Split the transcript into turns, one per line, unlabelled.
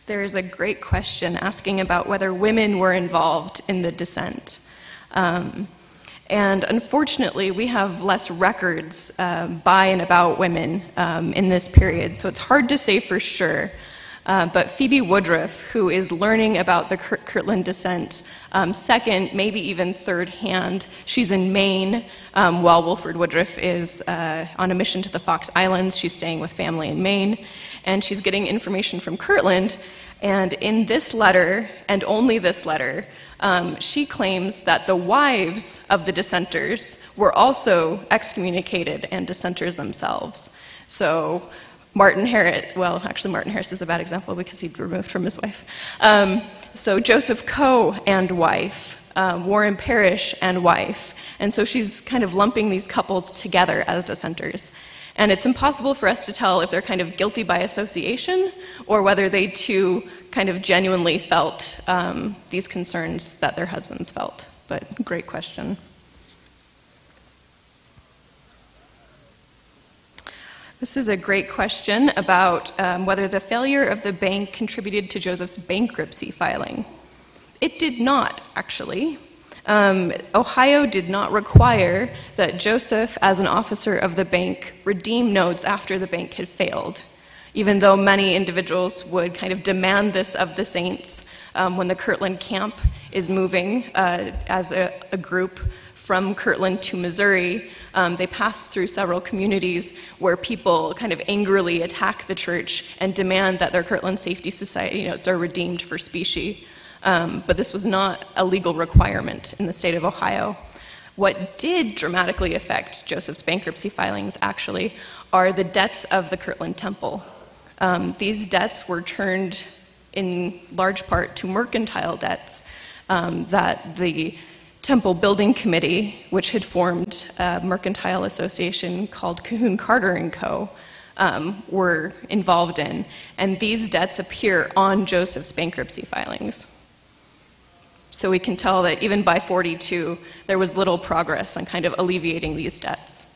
There is a great question asking about whether women were involved in the descent. And unfortunately, we have less records by and about women in this period, so it's hard to say for sure. But Phoebe Woodruff, who is learning about the Kirtland descent second, maybe even third hand, she's in Maine while Wilford Woodruff is on a mission to the Fox Islands. She's staying with family in Maine, and she's getting information from Kirtland. And in this letter, and only this letter, she claims that the wives of the dissenters were also excommunicated and dissenters themselves. So Martin Harris, well, actually Martin Harris is a bad example because he'd removed from his wife. So Joseph Coe and wife, Warren Parrish and wife. And so she's kind of lumping these couples together as dissenters. And it's impossible for us to tell if they're kind of guilty by association or whether they too kind of genuinely felt these concerns that their husbands felt. But great question. This is a great question about whether the failure of the bank contributed to Joseph's bankruptcy filing. It did not, actually. Ohio did not require that Joseph, as an officer of the bank, redeem notes after the bank had failed, even though many individuals would kind of demand this of the saints when the Kirtland camp is moving as a group from Kirtland to Missouri. They pass through several communities where people kind of angrily attack the church and demand that their Kirtland Safety Society notes are redeemed for specie. But this was not a legal requirement in the state of Ohio. What did dramatically affect Joseph's bankruptcy filings, actually, are the debts of the Kirtland Temple. These debts were turned in large part to mercantile debts that the Temple Building Committee, which had formed a mercantile association called Cahoon Carter & Co., were involved in. And these debts appear on Joseph's bankruptcy filings. So we can tell that even by 42, there was little progress on kind of alleviating these debts.